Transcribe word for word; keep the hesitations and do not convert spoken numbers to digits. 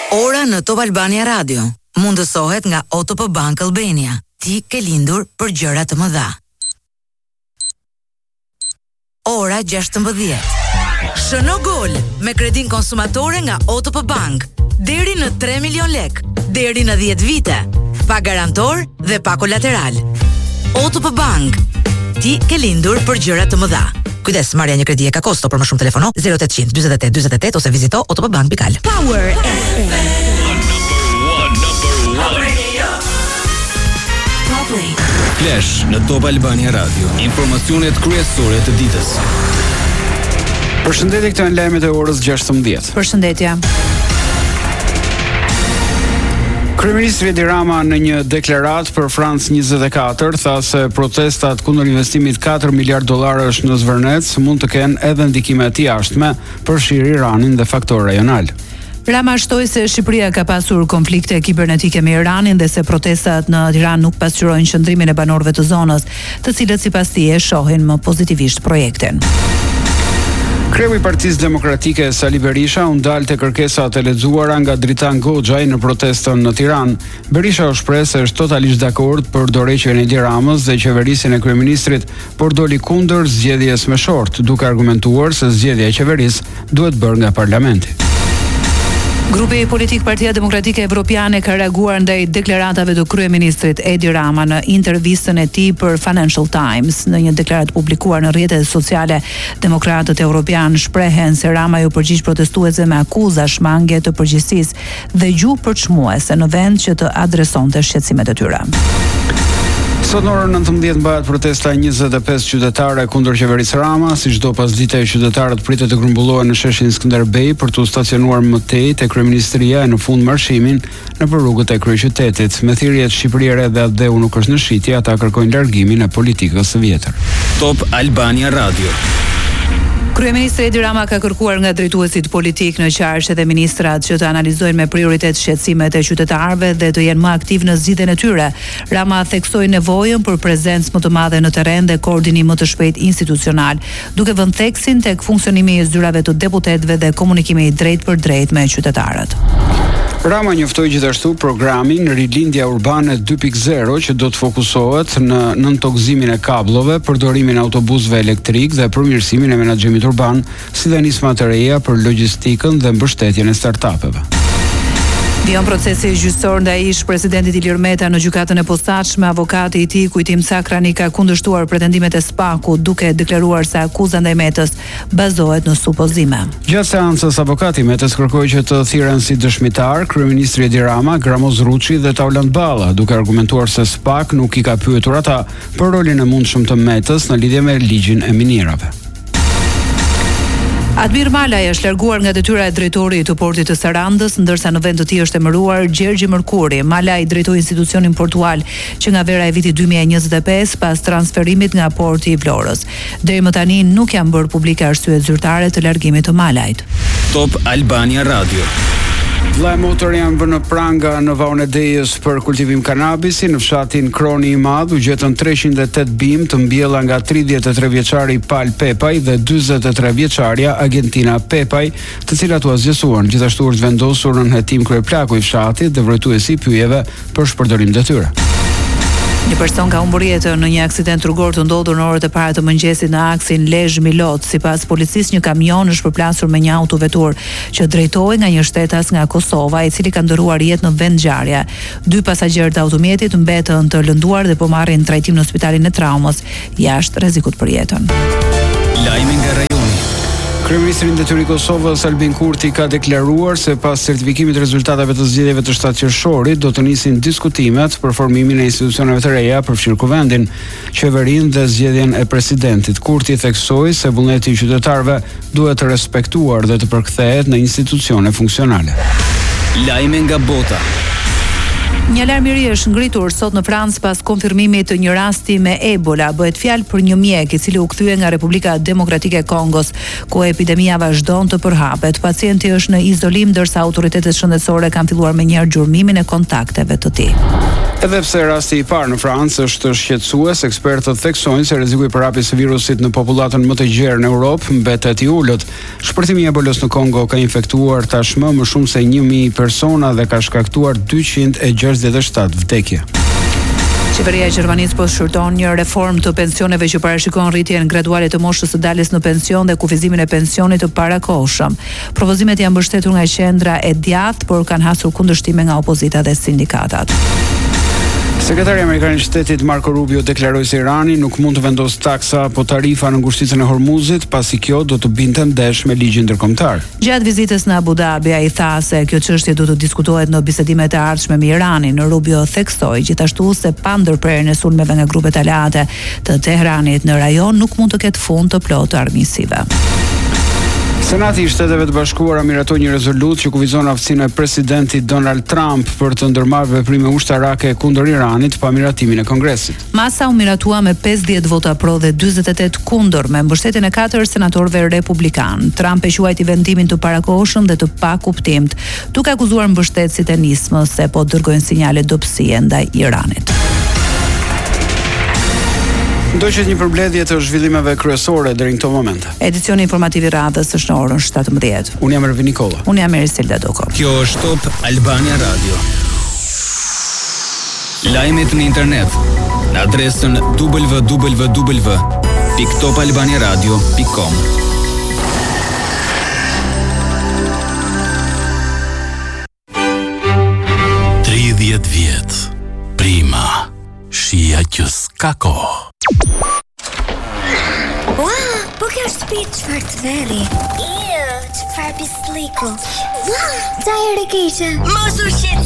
Ora në Top Albania Radio mundësohet nga O T P Bank Albania. Ti ke lindur për gjëra të mëdha. Ora gjashtëmbëdhjetë. Shëno gol me kredin konsumatore nga O T P Bank. Deri në tre milion lek, deri në dhjetë vite. Pa garantor dhe pa kolateral. O T P Bank. Ti ke lindur për gjëra të mëdha. Kujdes, marrja një kredi e ka kosto, për më shumë telefono zero ottanta dyzet e tetë dyzet e tetë ose vizito otpbank pikal. Power F M. Flash në Top Albania Radio. Informacionet kryesore të ditës. Përshëndetje, këto janë lajmet e orës gjashtëmbëdhjetë. Përshëndetje. Kryeministri Edi Rama në një deklaratë për Francë njëzet e katër tha se protestat kundër investimit katër miliardë dollarësh në Zvërnec mund të kenë edhe ndikime të jashtme për shiri Iranin dhe faktor rajonal. Rama shtoi se Shqipëria ka pasur konflikte kibernetike me Iranin dhe se protestat në Tiranë nuk pasqyrojnë qëndrimin e banorëve të zonës, të cilët sipas tij shohin më pozitivisht projektin. Kreu i Partisë Demokratike Sali Berisha u ndal te kërkesat e lexuara nga Dritan Goxhaj në protestën në Tiranë. Berisha u shpreh se është totalisht dakord për dorëheqjen e Edi Ramës dhe qeverisjen e kryeministrit, por doli kundër zgjedhjes me short, duke argumentuar se zgjedhja e qeverisë duhet bërë nga parlamenti. Grupi politik Partia Demokratike Evropiane ka reaguar ndaj deklaratave të kryeministrit Edi Rama në intervistën e tij për Financial Times. Në një deklaratë publikuar në rrjetet sociale, demokratët evropian shprehen se Rama ju përgjigj protestuesve me akuza shmangje të përgjegjësisë dhe gjuhë përçmuese në vend që të adresonte shqetësimet e tyre. Sot në orën nëntëmbëdhjetë mbahet protesta njëzet e pesë qytetare kundër qeverisë Rama, si çdo pasdite qytetarët pritet të grumbullohen në sheshin Skënderbej për të stacionuar më tej te kryeministria e në fund marshimin nëpër rrugët e kryeqytetit. Me thirrje të Shqipëri e re dhe Adeu nuk është në shitje, ata kërkojnë largimin e politikës së vjetër. Top Albania Radio. Kryeministri Edi Rama ka kërkuar nga drejtuesit politik në qarsh dhe ministrat që të analizojnë me prioritet shqetësimet e qytetarëve dhe të jenë më aktiv në zgjidhjen e tyre. Rama theksoi nevojën për prezencë më të madhe në terren dhe koordinim më të shpejt institucional, duke vënë theksin tek funksionimi i zyrave të deputetëve dhe komunikimi i drejt për drejt me qytetarët. Rama njoftoi gjithashtu programin Rilindja Urbane dy pikë zero që do të fokusohet në nëntokëzimin e kabllove, përdorimin e autobusëve elektrik dhe përmirësimin e menaxhimit urban, si dhe nisma të reja për logjistikën dhe mbështetjen e startupeve. Vion procesi gjyqësor ndaj ish presidentit Ilir Meta në gjykatën e posaçme. Avokati i tij Kujtim Sakrani ka kundërshtuar pretendimet e SPAK-ut, duke deklaruar se akuza ndaj Metës bazohet në supozime. Gjatë seancës, avokati i Metës kërkoi që të thirren si dëshmitar kryeministri Edi Rama, Gramoz Ruçi dhe Taulant Balla, duke argumentuar se SPAK nuk i ka pyetur ata për rolin e mundshëm të Metës në lidhje me ligjin e minierave. Admir Malaj është larguar nga detyra e drejtorit të portit të Sarandës, ndërsa në vend të tij është emëruar Gjergji Mërkuri. Malaj drejtoi institucionin portual që nga vera e vitit dy mijë e njëzet e pesë pas transferimit nga porti i Vlorës. Deri më tani nuk janë bërë publike arsyet zyrtare të largimit të Malajt. Top Albania Radio. Vllai motor janë vënë pranga në Vaun e Dejës për kultivim kanabisi. Në fshatin Kroni i Madh u gjetën treqind e tetë bimë të mbjella nga tridhjetë e tre vjeçari Pal Pepaj dhe dyzet e tre vjeçaria Argentina Pepaj, të cilat u azgjësuan. Gjithashtu është vendosur në hetim kryeplaku i fshatit dhe vrojtuesi i pyjeve për shpërdorim detyre. Një person ka humbur jetën në një aksident rrugor të ndodhur në orët e para të mëngjesit në aksin Lezhë-Milot. Sipas policisë, një kamion është përplasur me një autovetur që drejtohej nga një shtetas nga Kosova, i cili ka ndërruar jetë në vend ngjarje. Dy pasagjerë të automjetit mbetën të lënduar dhe po marrin trajtim në spitalin e traumës, jashtë rrezikut për jetën. Lajmi nga rajoni. Kryeministri i detyri i Kosovës Albin Kurti ka deklaruar se pas certifikimit të rezultatave të zgjedhjeve të shtatë qershorit do të nisin diskutimet për formimin e institucioneve të reja përfshirë kuvendin, qeverinë dhe zgjedhjen e presidentit. Kurti theksoi se vullneti i qytetarëve duhet të respektuar dhe të përkthehet në institucione funksionale. Lajme nga bota. Një alarm i ri është ngritur sot në Francë pas konfirmimit të një rasti me Ebola. Bëhet fjalë për një mjek i cili u kthye nga Republika Demokratike e Kongos, ku epidemia vazhdon të përhapet. Pacienti është në izolim ndërsa autoritetet shëndetësore kanë filluar menjëherë gjurmimin e kontakteve të tij. Edhe pse rasti i parë në Francë është shqetësues, ekspertët theksojnë se rreziku i përhapjes së virusit në popullatën më të gjerë në Europë mbetet i ulët. Shpërthimi i Ebolës në Kongo ka infektuar tashmë më shumë se një mijë persona dhe ka shkaktuar dyqind e gjashtëdhjetë e shtatë vdekje. Qeveria e Gjermanisë po shqyrton një reformë të pensioneve që parashikon rritjen graduale të moshës së daljes në pension dhe kufizimin e pensionit të parakohshëm. Propozimet janë mbështetur nga qendra e djathtë, por kanë hasur kundërshtime nga opozita dhe sindikatat. Sekretari Amerikan i Shtetit Marco Rubio deklaroi se Irani nuk mund të vendosë taksa apo tarifa në ngushticën e Hormuzit, pasi kjo do të binte ndesh me ligjin ndërkombëtar. Gjatë vizitës në Abu Dhabi, ai tha se kjo çështje do të diskutohet në bisedimet e ardhshme me Iranin. Rubio theksoi gjithashtu se pa ndërprerjen e sulmeve nga grupet aleate të Teheranit në rajon nuk mund të ketë fund të plotë të armiqësive. Senati i Shteteve të Bashkuara miratoi një rezolutë që kufizon aftësinë e presidentit Donald Trump për të ndërmarrë veprime ushtarake kundër Iranit pa miratimin e Kongresit. Masa u miratua me pesëdhjetë vota pro dhe dyzet e tetë kundër me mbështetjen e katër senatorëve republikan. Trump e quajti vendimin të parakohshëm dhe të pakuptimt, duke akuzuar mbështetësit e nismës se po dërgojnë sinjale dobësie ndaj Iranit. Ndoqet një përmbledhje të zhvillimeve kryesore deri në këtë moment. Edicioni informativ i radhës është në orën shtatëmbëdhjetë. Unë jam Ervin Nikola. Unë jam Erisilda Doko. Kjo është Top Albania Radio. Lajmet në internet në adresën w w w pikë top albania radio pikë com. tridhjetë vjet. Prima. Shija që s'ka kohë. Ua, po kjo është shtëpi çfarë të veri. Iu, çfarë pisliku. Ua, çaj e keqe. Mos u shqetëso.